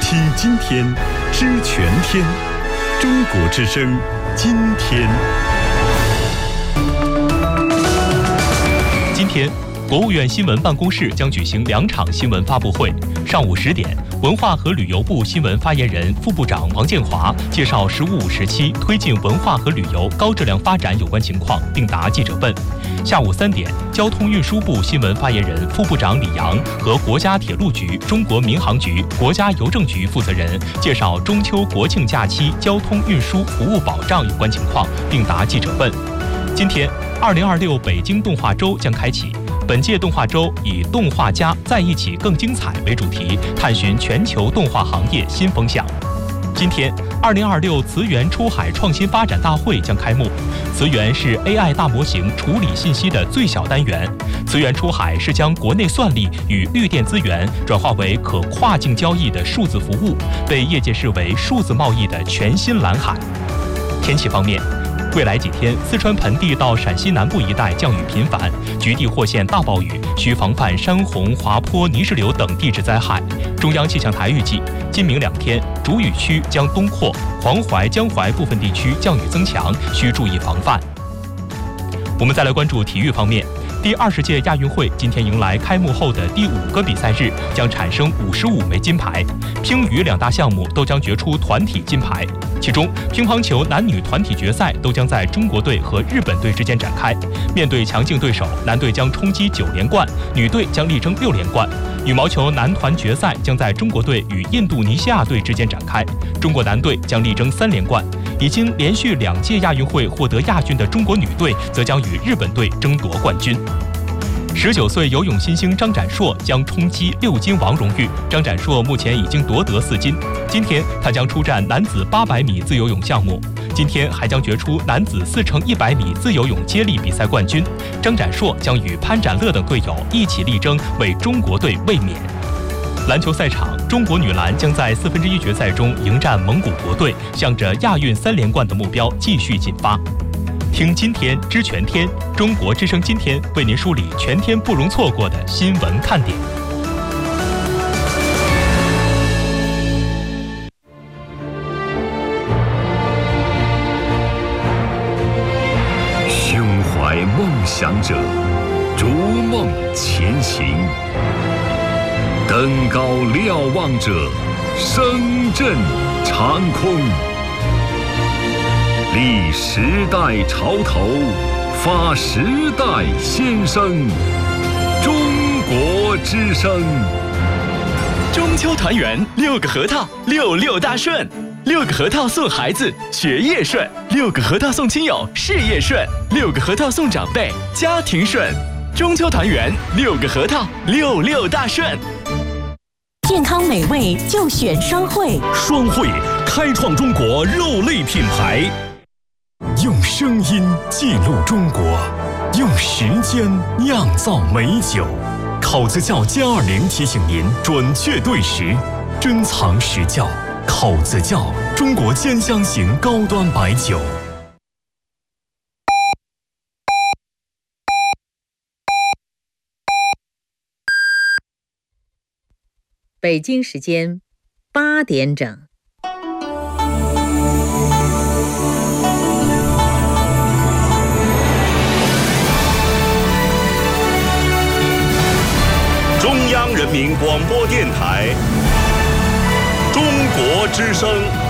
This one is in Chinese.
听今天，知全天。中国之声，今天。 今天，国务院新闻办公室将举行2场新闻发布会。上午10点，文化和旅游部新闻发言人、副部长王建华介绍“15五”时期推进文化和旅游高质量发展有关情况，并答记者问。下午3点，交通运输部新闻发言人、副部长李阳和国家铁路局、中国民航局、国家邮政局负责人介绍中秋国庆假期交通运输服务保障有关情况，并答记者问。今天，2026北京动画周将开启。本届动画周以“动画家在一起更精彩”为主题，探寻全球动画行业新风向。今天，2026慈源出海创新发展大会将开幕。慈源是 AI 大模型处理信息的最小单元。慈源出海是将国内算力与绿电资源转化为可跨境交易的数字服务，被业界视为数字贸易的全新蓝海。天气方面，未来几天，四川盆地到陕西南部一带降雨频繁，局地或现大暴雨，需防范山洪、滑坡、泥石流等地质灾害。中央气象台预计，今明2天主雨区将东扩，黄淮、江淮部分地区降雨增强，需注意防范。我们再来关注体育方面。第20届亚运会今天迎来开幕后的第5个比赛日，将产生55枚金牌。乒羽2大项目都将决出团体金牌，其中乒乓球男女团体决赛都将在中国队和日本队之间展开。面对强劲对手，男队将冲击9连冠，女队将力争6连冠。羽毛球男团决赛将在中国队与印度尼西亚队之间展开，中国男队将力争3连冠。已经连续2届亚运会获得亚军的中国女队则将与日本队争夺冠军。19岁游泳新星张展硕将冲击6金王荣誉。张展硕目前已经夺得4金，今天他将出战男子800米自由泳项目，今天还将决出男子4×100米自由泳接力比赛冠军。张展硕将与潘展乐等队友一起力争为中国队卫冕。篮球赛场，中国女篮将在1/4决赛中迎战蒙古国队，向着亚运3连冠的目标继续进发。听今天，知全天，中国之声今天为您梳理全天不容错过的新闻看点。 胸怀梦想者，逐梦前行。登高瞭望者，声震长空。立时代潮头，发时代先声。中国之声。 中秋团圆，6个核桃，66大顺。6个核桃送孩子，学业顺；6个核桃送亲友，事业顺；6个核桃送长辈，家庭顺。中秋团圆，6个核桃，66大顺。 健康美味就选双汇， 双汇开创中国肉类品牌，用声音记录中国，用时间酿造美酒。口子窖+20提醒您准确对时，珍藏实窖。口子窖，中国兼香型高端白酒。 北京时间8点整。 中央人民广播电台，中国之声。